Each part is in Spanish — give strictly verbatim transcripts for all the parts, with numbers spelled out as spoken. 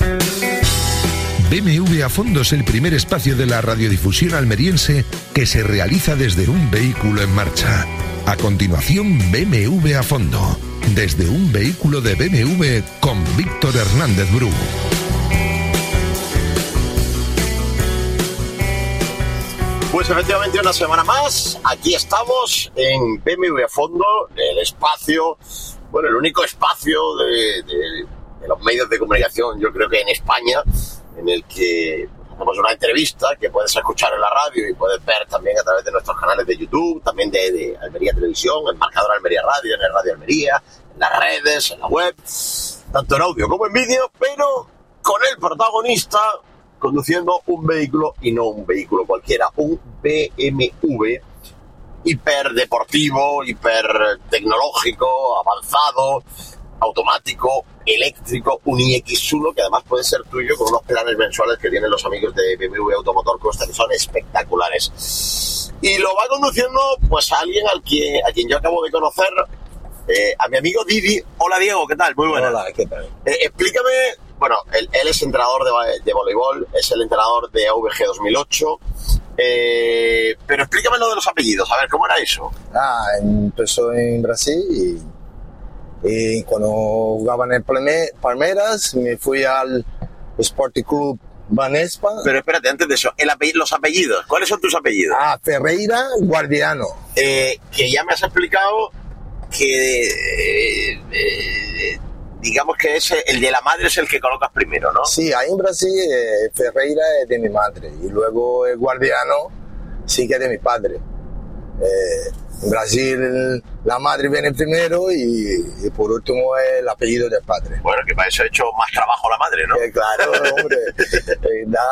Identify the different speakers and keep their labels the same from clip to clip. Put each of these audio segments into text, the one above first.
Speaker 1: B M W a Fondo es el primer espacio de la radiodifusión almeriense que se realiza desde un vehículo en marcha. A continuación, B M W a Fondo, desde un vehículo de B M W con Víctor Hernández Bru.
Speaker 2: Pues efectivamente una semana más, aquí estamos en B M W a Fondo, el espacio, bueno, el único espacio de, de, de los medios de comunicación, yo creo que en España, en el que hacemos una entrevista que puedes escuchar en la radio y puedes ver también a través de nuestros canales de YouTube, también de, de Almería Televisión, el marcador Almería Radio, en el Radio Almería, en las redes, en la web, tanto en audio como en vídeo, pero con el protagonista conduciendo un vehículo y no un vehículo cualquiera, un B M W hiperdeportivo, hipertecnológico, avanzado, automático, eléctrico, un i equis uno que además puede ser tuyo con unos planes mensuales que tienen los amigos de B M W Automotor Costa que son espectaculares. Y lo va conduciendo pues a alguien al que, a quien yo acabo de conocer, eh, a mi amigo Didi. Hola Diego, ¿qué tal? Muy buenas.
Speaker 3: Hola, ¿qué tal?
Speaker 2: Eh, explícame, bueno, él, él es entrenador de, de voleibol, es el entrenador de A V G dos mil ocho, eh, pero explícame lo de los apellidos, a ver, ¿cómo era eso?
Speaker 3: Ah, empezó en Brasil y... Y cuando jugaba en el Palmeiras, me fui al Sporting Club Banespa.
Speaker 2: Pero espérate, antes de eso, el apellido, los apellidos, ¿cuáles son tus apellidos?
Speaker 3: Ah, Ferreira Guardiano.
Speaker 2: Eh, que ya me has explicado que, eh, eh, digamos que ese, el de la madre es el que colocas primero, ¿no?
Speaker 3: Sí, ahí en Brasil eh, Ferreira es de mi madre y luego el Guardiano sí que es de mi padre. Eh, en Brasil la madre viene primero y, y por último el apellido del padre.
Speaker 2: Bueno, que para eso ha hecho más trabajo la madre, ¿no?
Speaker 3: Eh, claro, hombre. eh, da,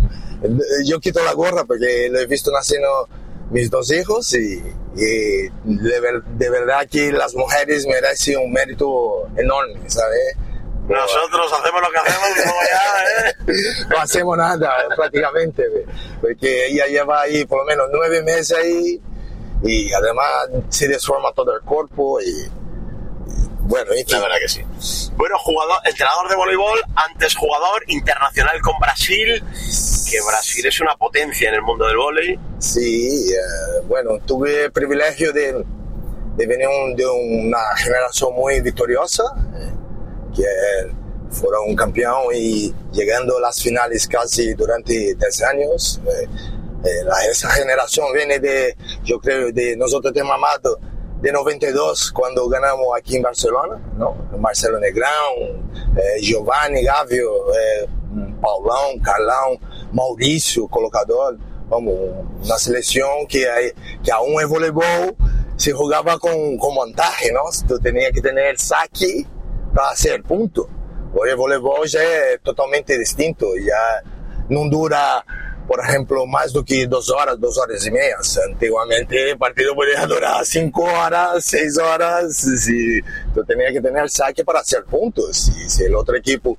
Speaker 3: yo quito la gorra porque lo he visto naciendo mis dos hijos y, y de, ver, de verdad que las mujeres merecen un mérito enorme, ¿sabes?
Speaker 2: Nosotros hacemos lo que hacemos y luego ya, ¿eh?
Speaker 3: No hacemos nada prácticamente, porque ella lleva ahí por lo menos nueve meses ahí. Y además se desforma todo el cuerpo y, y bueno, en fin.
Speaker 2: La verdad que sí. Bueno, jugador, entrenador de voleibol, antes jugador internacional con Brasil, que Brasil es una potencia en el mundo del vóley.
Speaker 3: Sí, uh, bueno, tuve el privilegio de, de venir un, de una generación muy victoriosa, eh, que fueron un campeón y llegando a las finales casi durante diez años. Eh, Eh, la, esa generación viene de, yo creo, de nosotros de mamado de noventa y dos cuando ganamos aquí en Barcelona, ¿no? Marcelo Negrão, eh, Giovanni Gávio, eh, Paulão, Carlão, Maurício, colocador, vamos, una selección que, hay, que aún en voleibol se jugaba con, con montaje, ¿no? Tú tenías que tener el saque para hacer punto. Hoy el voleibol ya es totalmente distinto, ya no dura, por ejemplo, más do que dos horas, dos horas y media. Antiguamente el partido podía durar cinco horas, seis horas, si tú tenías que tener saque para hacer puntos, y si el otro equipo...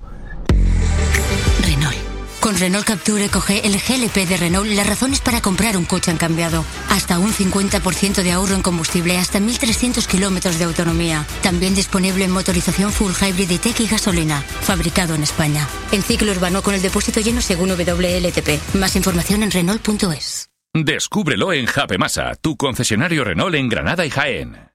Speaker 4: Renault. Con Renault Capture Eco G, el G L P de Renault, las razones para comprar un coche han cambiado. Hasta un cincuenta por ciento de ahorro en combustible, hasta mil trescientos kilómetros de autonomía. También disponible en motorización full hybrid y tech y gasolina. Fabricado en España. En ciclo urbano con el depósito lleno según W L T P. Más información en Renault punto es.
Speaker 5: Descúbrelo en Japemasa, tu concesionario Renault en Granada y Jaén.